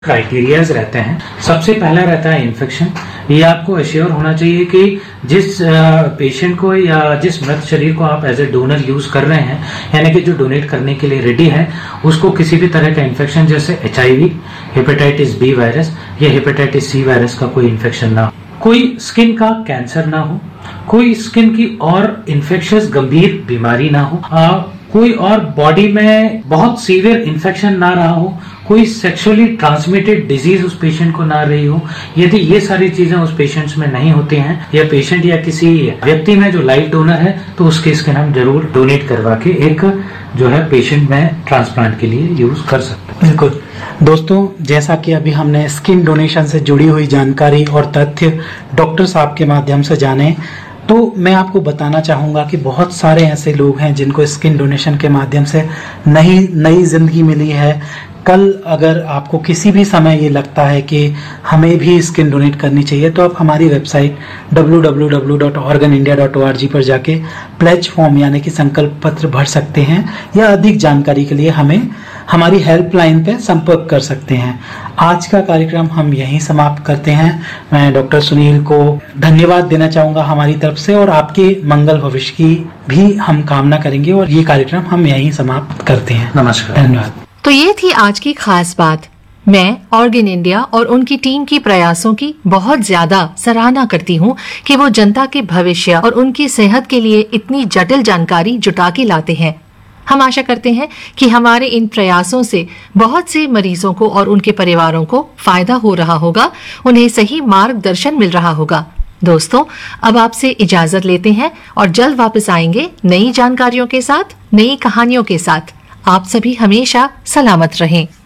Criterias रहते हैं। सबसे पहला रहता है इन्फेक्शन। ये आपको एश्योर होना चाहिए कि जिस पेशेंट को या जिस मृत शरीर को आप एज ए डोनर यूज कर रहे हैं, यानी कि जो डोनेट करने के लिए रेडी है, उसको किसी भी तरह का इन्फेक्शन जैसे HIV, हेपेटाइटिस B वायरस या हेपेटाइटिस C वायरस का कोई इन्फेक्शन ना हो, कोई स्किन का कैंसर ना हो, कोई स्किन की और इन्फेक्शियस गंभीर बीमारी ना हो, कोई और बॉडी में बहुत सीवियर इन्फेक्शन ना रहा हो, कोई सेक्सुअली ट्रांसमिटेड डिजीज उस पेशेंट को ना रही हो। यदि ये सारी चीजें उस पेशेंट्स में नहीं होती हैं, या पेशेंट या किसी व्यक्ति में जो लाइव डोनर है, तो उसके स्किन हम जरूर डोनेट करवा के एक जो है पेशेंट में ट्रांसप्लांट के लिए यूज कर सकते हैं। बिल्कुल दोस्तों, जैसा कि अभी हमने स्किन डोनेशन से जुड़ी हुई जानकारी और तथ्य डॉक्टर साहब के माध्यम से जाने, तो मैं आपको बताना चाहूंगा कि बहुत सारे ऐसे लोग हैं जिनको स्किन डोनेशन के माध्यम से नई जिंदगी मिली है। कल अगर आपको किसी भी समय ये लगता है कि हमें भी स्किन डोनेट करनी चाहिए, तो आप हमारी वेबसाइट www.organindia.org पर जाके प्लेज फॉर्म यानी कि संकल्प पत्र भर सकते हैं, या अधिक जानकारी के लिए हमें हमारी हेल्पलाइन पे संपर्क कर सकते हैं। आज का कार्यक्रम हम यहीं समाप्त करते हैं। मैं डॉक्टर सुनील को धन्यवाद देना चाहूंगा हमारी तरफ से, और आपके मंगल भविष्य की भी हम कामना करेंगे, और ये कार्यक्रम हम यहीं समाप्त करते हैं। नमस्कार, धन्यवाद। तो ये थी आज की खास बात। मैं ऑर्गन इंडिया और उनकी टीम की प्रयासों की बहुत ज्यादा सराहना करती हूँ कि वो जनता के भविष्य और उनकी सेहत के लिए इतनी जटिल जानकारी जुटा के लाते हैं। हम आशा करते हैं कि हमारे इन प्रयासों से बहुत से मरीजों को और उनके परिवारों को फायदा हो रहा होगा, उन्हें सही मार्गदर्शन मिल रहा होगा। दोस्तों, अब आपसे इजाजत लेते हैं और जल्द वापस आएंगे नई जानकारियों के साथ, नई कहानियों के साथ। आप सभी हमेशा सलामत रहें।